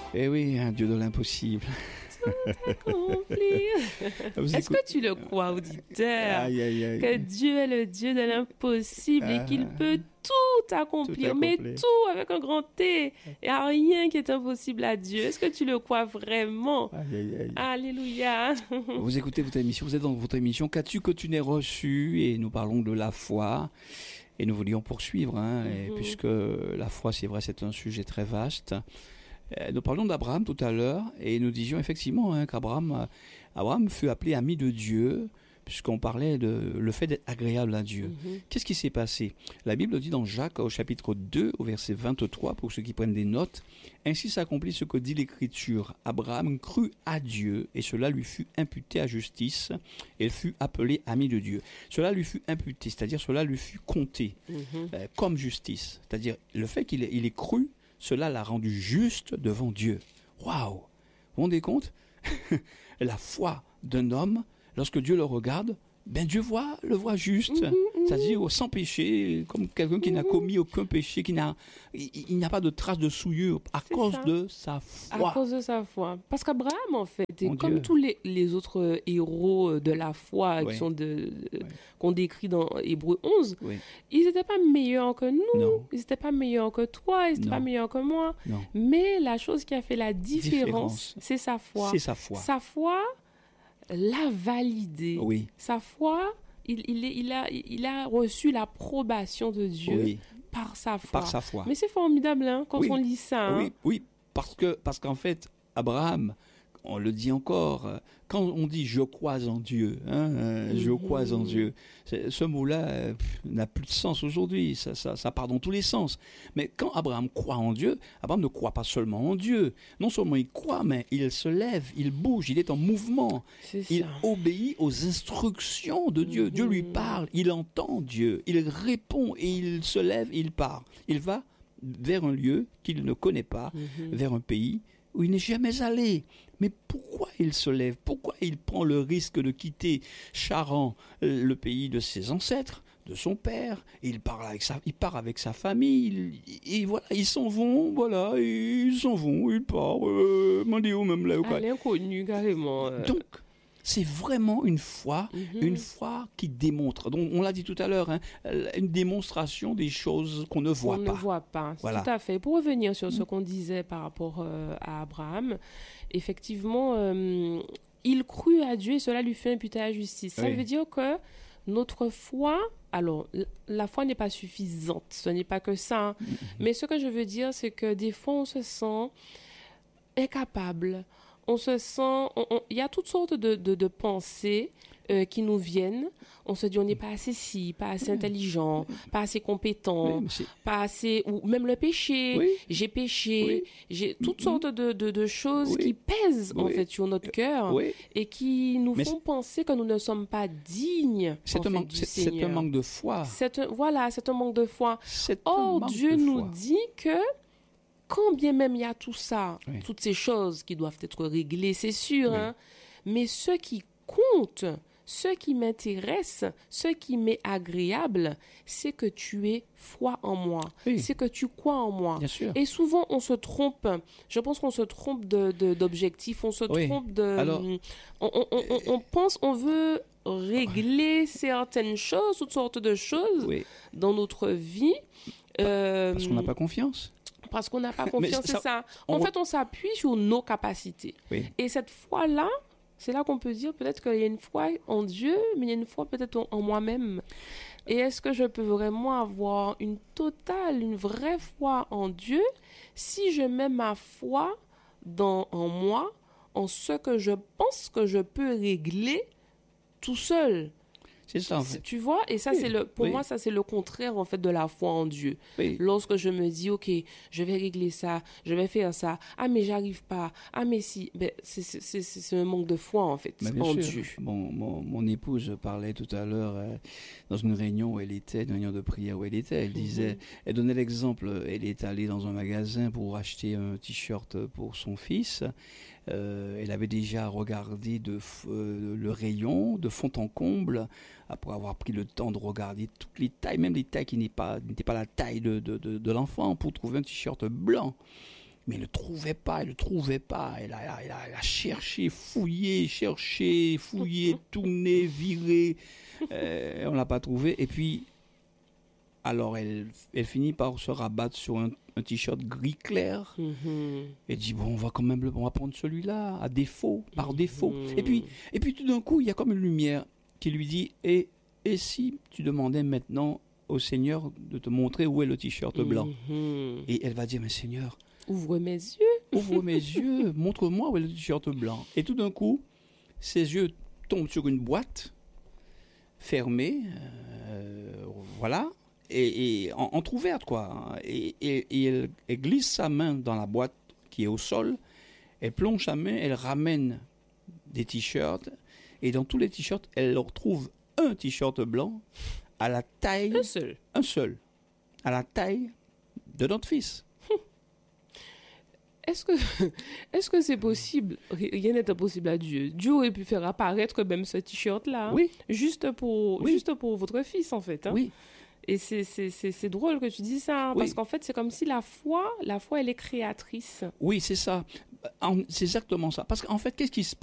Eh oui, un Dieu de l'impossible. Est-ce que tu le crois, auditeur, Aïe, aïe, aïe. que Dieu est le Dieu de l'impossible et qu'il peut tout accomplir, mais tout avec un grand T. Il n'y a rien qui est impossible à Dieu. Est-ce que tu le crois vraiment? Aïe, aïe, aïe. Alléluia. Vous écoutez votre émission, vous êtes dans votre émission Qu'as-tu que tu n'aies reçu? Et nous parlons de la foi. Et nous voulions poursuivre, et puisque la foi, c'est vrai, c'est un sujet très vaste. Nous parlions d'Abraham tout à l'heure, et nous disions effectivement qu'Abraham fut appelé ami de Dieu, puisqu'on parlait de le fait d'être agréable à Dieu. Qu'est-ce qui s'est passé? La Bible dit dans Jacques, au chapitre 2, au verset 23, pour ceux qui prennent des notes, « Ainsi s'accomplit ce que dit l'Écriture. Abraham crut à Dieu, et cela lui fut imputé à justice, et il fut appelé ami de Dieu. » Cela lui fut imputé, c'est-à-dire cela lui fut compté comme justice. C'est-à-dire le fait qu'il ait cru, cela l'a rendu juste devant Dieu. Waouh! Vous vous rendez compte? La foi d'un homme, lorsque Dieu le regarde, ben Dieu le voit juste, c'est-à-dire sans péché, comme quelqu'un qui n'a commis aucun péché, il n'a pas de trace de souillure à cause de sa foi. À cause de sa foi. Parce qu'Abraham, en fait, Mon comme Dieu. tous les autres héros de la foi Oui. qu'on décrit dans Hébreux 11, Oui. ils n'étaient pas meilleurs que nous, Non. ils n'étaient pas meilleurs que toi, ils n'étaient Non. pas meilleurs que moi. Non. Mais la chose qui a fait la différence, c'est sa foi. C'est sa foi. Sa foi l'a validé. Oui. Sa foi, il a reçu l'approbation de Dieu Oui. par sa foi. Par sa foi. Mais c'est formidable quand Oui. on lit ça. Hein. Oui, parce qu'en fait, Abraham, on le dit encore, quand on dit je crois en Dieu, je crois en Dieu, ce mot-là n'a plus de sens aujourd'hui, ça part dans tous les sens. Mais quand Abraham croit en Dieu, Abraham ne croit pas seulement en Dieu. Non seulement il croit, mais il se lève, il bouge, il est en mouvement. Il obéit aux instructions de Dieu. Dieu lui parle, il entend Dieu, il répond et il se lève, il part. Il va vers un lieu qu'il ne connaît pas, vers un pays où il n'est jamais allé. Mais pourquoi il se lève? Pourquoi il prend le risque de quitter Charan, le pays de ses ancêtres, de son père? Il part avec sa famille, et voilà, ils s'en vont, ils partent, même là. À l'inconnu, carrément. Donc, c'est vraiment une foi qui démontre. Donc, on l'a dit tout à l'heure, une démonstration des choses qu'on ne voit pas. On ne voit pas, Voilà. tout à fait. Pour revenir sur ce qu'on disait par rapport à Abraham, effectivement, il crut à Dieu et cela lui fait imputer à la justice. Ça veut dire que notre foi, alors, la foi n'est pas suffisante, ce n'est pas que ça. Mais ce que je veux dire, c'est que des fois, on se sent incapable. On se sent... Il y a toutes sortes de pensées qui nous viennent. On se dit, on n'est pas assez pas assez intelligent, pas assez compétent, pas assez... Ou même le péché. J'ai péché. J'ai toutes sortes de choses qui pèsent, en fait, sur notre cœur et qui nous font penser que nous ne sommes pas dignes, c'est un manque de foi. C'est un manque de foi. Or, Dieu nous dit que quand bien même il y a tout ça, toutes ces choses qui doivent être réglées, c'est sûr, mais ce qui compte, ce qui m'intéresse, ce qui m'est agréable, c'est que tu aies foi en moi, c'est que tu crois en moi. Bien sûr. Et souvent, on se trompe, je pense qu'on se trompe d'objectifs, on se trompe de... Alors, on veut régler certaines choses, toutes sortes de choses dans notre vie. Parce qu'on n'a pas confiance. Parce qu'on n'a pas confiance, c'est ça. En fait, on s'appuie sur nos capacités. Et cette foi-là, c'est là qu'on peut dire peut-être qu'il y a une foi en Dieu, mais il y a une foi peut-être en moi-même. Et est-ce que je peux vraiment avoir une vraie foi en Dieu si je mets ma foi en moi, en ce que je pense que je peux régler tout seul? C'est ça, en fait. Tu vois, et ça, pour moi, ça, c'est le contraire, en fait, de la foi en Dieu. Lorsque je me dis, OK, je vais régler ça, je vais faire ça, ah, mais j'arrive pas, ah, mais si, c'est un manque de foi, en fait, en Dieu. Mon épouse parlait tout à l'heure, dans une réunion où elle était, une réunion de prière où elle était, elle disait, elle donnait l'exemple, elle est allée dans un magasin pour acheter un t-shirt pour son fils, elle avait déjà regardé le rayon de fond en comble, après avoir pris le temps de regarder toutes les tailles, même les tailles qui n'étaient pas la taille de l'enfant, pour trouver un t-shirt blanc. Mais elle ne trouvait pas. Elle a cherché, fouillé, tourné, viré. On ne l'a pas trouvé. Et puis, alors, elle finit par se rabattre sur un t-shirt gris clair. Elle dit, bon, on va prendre celui-là, par défaut. Et puis, tout d'un coup, il y a comme une lumière qui lui dit, et si tu demandais maintenant au Seigneur de te montrer où est le t-shirt blanc? Et elle va dire, mais Seigneur, ouvre mes yeux, montre-moi où est le t-shirt blanc. Et tout d'un coup, ses yeux tombent sur une boîte fermée, voilà, et entrouverte, quoi. Et elle glisse sa main dans la boîte qui est au sol, elle plonge sa main, elle ramène des t-shirts, et dans tous les t-shirts, elle retrouve un t-shirt blanc à la taille... Un seul. À la taille de notre fils. Est-ce que c'est possible? Rien n'est impossible à Dieu. Dieu aurait pu faire apparaître même ce t-shirt-là. Oui. Juste pour votre fils, en fait. Hein. Oui. Et c'est drôle que tu dis ça, hein, parce qu'en fait, c'est comme si la foi, elle est créatrice. Oui, c'est ça. C'est exactement ça. Parce qu'en fait, qu'est-ce qui se passe?